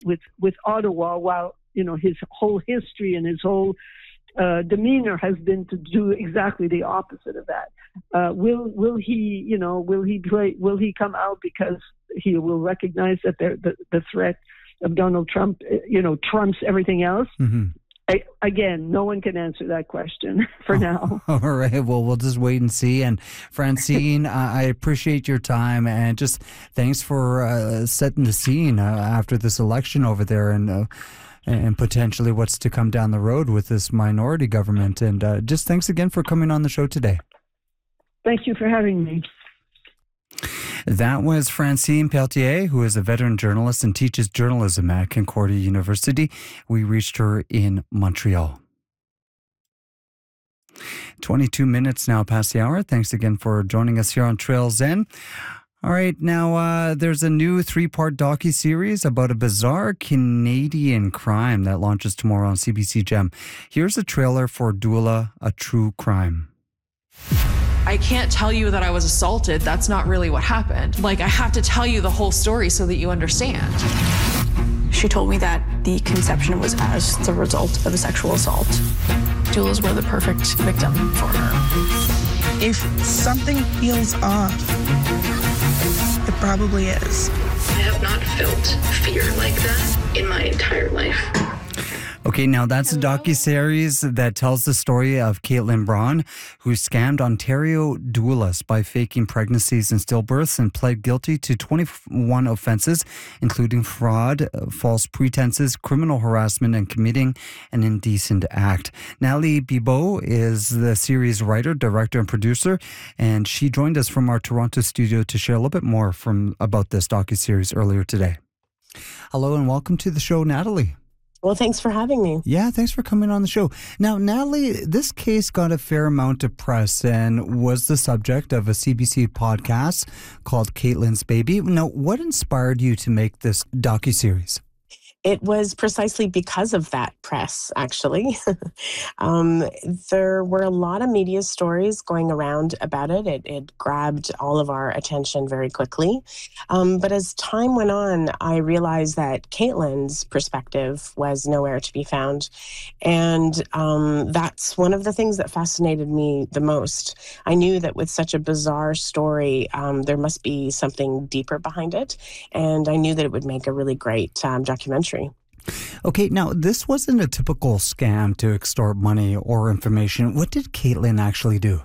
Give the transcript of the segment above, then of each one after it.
with Ottawa, while his whole history and his whole demeanor has been to do exactly the opposite of that. Will he come out because he will recognize that the threat of Donald Trump, trumps everything else? Mm-hmm. Again, no one can answer that question for now. All right. Well, we'll just wait and see. And Francine, I appreciate your time, and just thanks for setting the scene after this election over there, and potentially what's to come down the road with this minority government. And just thanks again for coming on the show today. Thank you for having me. That was Francine Pelletier, who is a veteran journalist and teaches journalism at Concordia University. We reached her in Montreal. 22 minutes now past the hour. Thanks again for joining us here on Trail Zen. All right, now there's a new 3-part docuseries about a bizarre Canadian crime that launches tomorrow on CBC Gem. Here's a trailer for Dula, A True Crime. I can't tell you that I was assaulted. That's not really what happened. I have to tell you the whole story so that you understand. She told me that the conception was as the result of a sexual assault. Dula's were the perfect victim for her. If something feels off, it probably is. I have not felt fear like that in my entire life. Okay, now that's a docuseries that tells the story of Caitlin Braun, who scammed Ontario doulas by faking pregnancies and stillbirths and pled guilty to 21 offenses, including fraud, false pretenses, criminal harassment, and committing an indecent act. Natalie Bibeau is the series writer, director, and producer, and she joined us from our Toronto studio to share a little bit more about this docuseries earlier today. Hello and welcome to the show, Natalie. Well, thanks for having me. Yeah, thanks for coming on the show. Now, Natalie, this case got a fair amount of press and was the subject of a CBC podcast called Caitlin's Baby. Now, what inspired you to make this docuseries? It was precisely because of that press, actually. There were a lot of media stories going around about it. It grabbed all of our attention very quickly. But as time went on, I realized that Caitlin's perspective was nowhere to be found. And that's one of the things that fascinated me the most. I knew that with such a bizarre story, there must be something deeper behind it. And I knew that it would make a really great documentary. Okay, now this wasn't a typical scam to extort money or information. What did Caitlin actually do?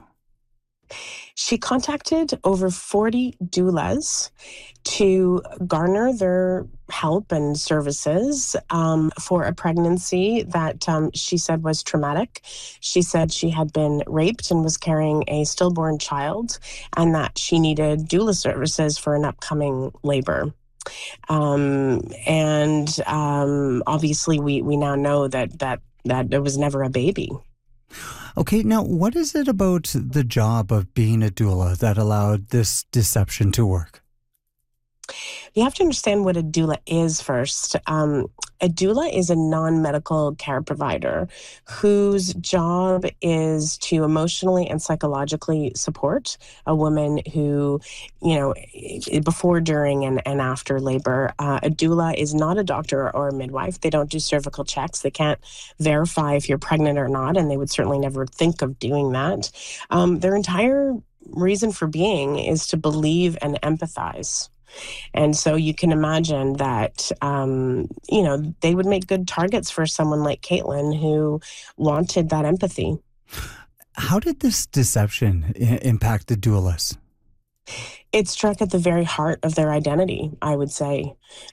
She contacted over 40 doulas to garner their help and services for a pregnancy that she said was traumatic. She said she had been raped and was carrying a stillborn child, and that she needed doula services for an upcoming labor. Obviously we now know that there was never a baby. Okay, now what is it about the job of being a doula that allowed this deception to work? You have to understand what a doula is first. A doula is a non-medical care provider whose job is to emotionally and psychologically support a woman who, before, during, and after labor. A doula is not a doctor or a midwife. They don't do cervical checks. They can't verify if you're pregnant or not, and they would certainly never think of doing that. Their entire reason for being is to believe and empathize. And so you can imagine that, they would make good targets for someone like Caitlin who wanted that empathy. How did this deception impact the doulas? It struck at the very heart of their identity, I would say.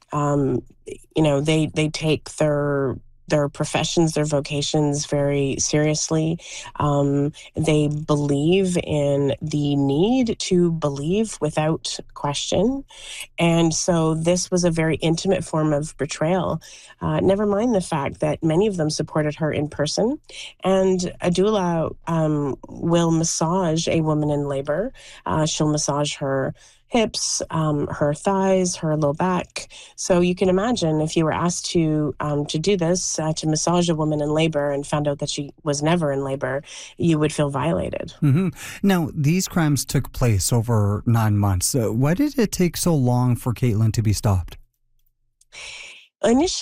They take their professions, their vocations very seriously. They believe in the need to believe without question. And so this was a very intimate form of betrayal. Never mind the fact that many of them supported her in person. And a doula will massage a woman in labor. She'll massage her hips, her thighs, her low back. So you can imagine if you were asked to do this, to massage a woman in labor and found out that she was never in labor, you would feel violated. Mm-hmm. Now, these crimes took place over 9 months. Why did it take so long for Caitlin to be stopped? Initially,